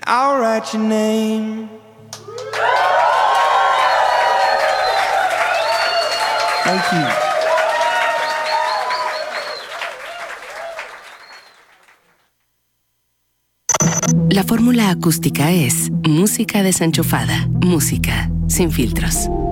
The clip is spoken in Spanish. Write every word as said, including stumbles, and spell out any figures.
I'll write your name. Thank you. La fórmula acústica es música desenchufada, música sin filtros.